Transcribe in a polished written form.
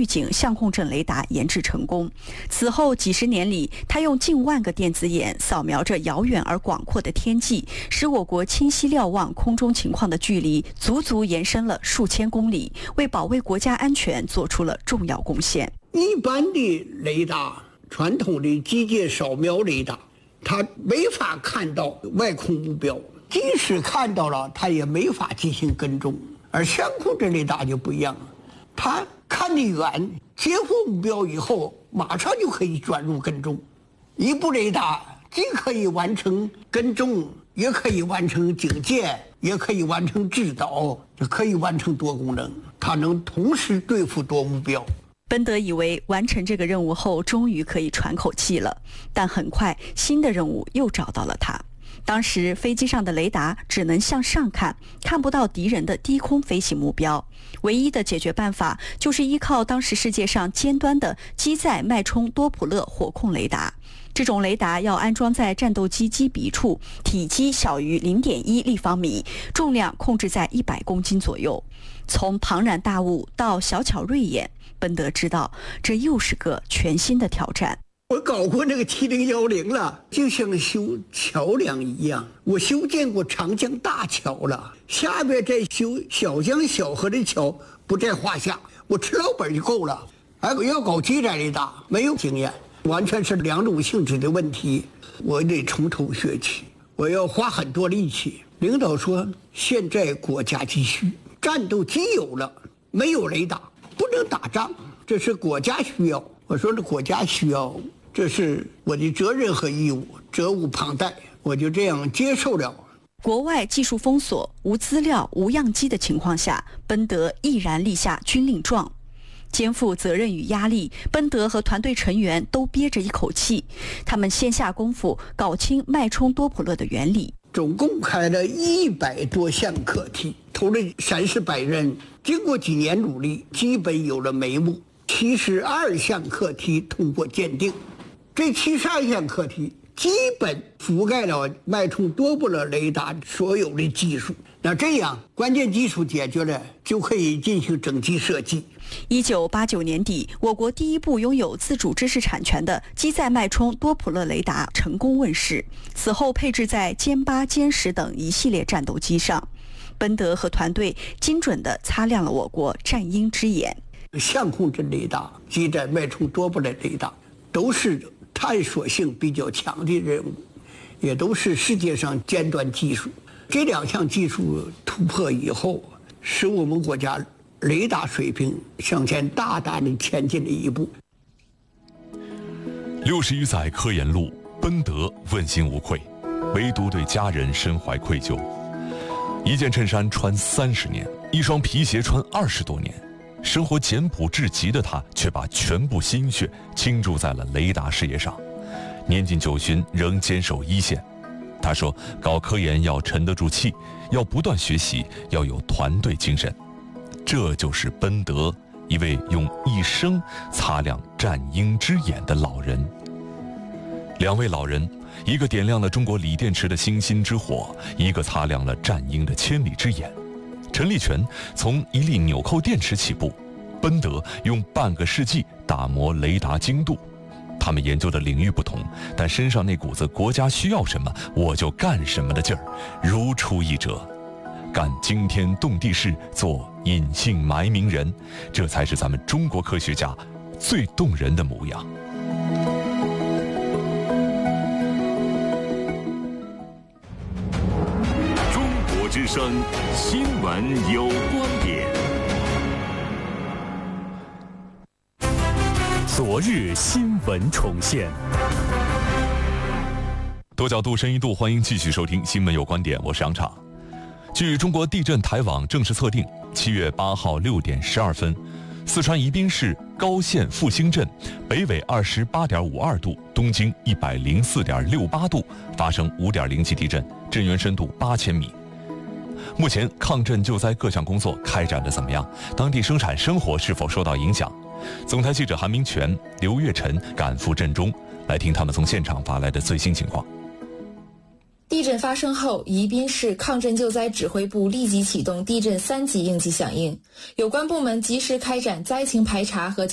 预警相控阵雷达研制成功。此后几十年里，他用近万个电子眼扫描着遥远而广阔的天际，使我国清晰瞭望空中情况的距离足足延伸了数千公里，为保卫国家安全做出了重要贡献。 一般的雷达，传统的机械扫描雷达，它没法看到外空目标，即使看到了，它也没法进行跟踪。而相控阵雷达就不一样了，它看得远，截获目标以后，马上就可以转入跟踪。一部雷达既可以完成跟踪，也可以完成警戒，也可以完成制导，也可以完成多功能，它能同时对付多目标。 奔德以为完成这个任务后，终于可以喘口气了，但很快新的任务又找到了他。当时飞机上的雷达只能向上看，看不到敌人的低空飞行目标。唯一的解决办法就是依靠当时世界上尖端的机载脉冲多普勒火控雷达。这种雷达要安装在战斗机机鼻处，体积小于 0.1 立方米，重量控制在100公斤左右。从庞然大物到小巧锐眼，奔德知道这又是个全新的挑战。 我搞过那个7010了，就像修桥梁一样。我修建过长江大桥了，下边再修小江小河的桥不在话下，我吃老本就够了。还要搞机载雷达，没有经验，完全是两种性质的问题。我得从头学起，我要花很多力气。领导说，现在国家急需，战斗机有了，没有雷达不能打仗，这是国家需要。我说这国家需要，这是我的责任和义务，责无旁贷，我就这样接受了。 国外技术封锁、无资料、无样机的情况下，奔德毅然立下军令状。肩负责任与压力，奔德和团队成员都憋着一口气，他们先下功夫搞清脉冲多普勒的原理。 总共开了100多项课题，投了30百人，经过几年努力，基本有了眉目。72项课题通过鉴定，这72项课题基本覆盖了脉冲多普勒雷达所有的技术。那这样关键技术解决了，就可以进行整机设计。 1989年底，我国第一部拥有自主知识产权的机载脉冲多普勒雷达成功问世，此后配置在歼8、歼10等一系列战斗机上。奔德和团队精准地擦亮了我国战鹰之眼。 相控阵雷达、机载脉冲多普勒雷达都是探索性比较强的任务，也都是世界上尖端技术。这2项技术突破以后，使我们国家雷达水平向前大大的前进了一步。 60余载科研路，奔德问心无愧，唯独对家人深怀愧疚。一件衬衫穿30年，一双皮鞋穿20多年，生活简朴至极的他，却把全部心血倾注在了雷达事业上。年近90，仍坚守一线。他说，搞科研要沉得住气，要不断学习，要有团队精神。这就是奔德，一位用一生擦亮战鹰之眼的老人。2位老人，一个点亮了中国锂电池的星星之火，一个擦亮了战鹰的千里之眼。陈立全从一粒纽扣电池起步，奔德用半个世纪打磨雷达精度。他们研究的领域不同，但身上那股子国家需要什么我就干什么的劲儿如出一辙。干惊天动地事，做隐姓埋名人，这才是咱们中国科学家最动人的模样。 中国之声新闻有观点。昨日新闻重现， 多角度、深一度，欢迎继续收听《新闻有观点》，我是杨昶。据中国地震台网正式测定，7月8号6点12分，四川宜宾市高县复兴镇北纬28.52度，东经104.68度发生5.0级地震，震源深度8000米。目前抗震救灾各项工作开展得怎么样？当地生产生活是否受到影响？总台记者韩明全、刘月晨赶赴震中，来听他们从现场发来的最新情况。 地震发生后，宜宾市抗震救灾指挥部立即启动地震3级应急响应，有关部门及时开展灾情排查和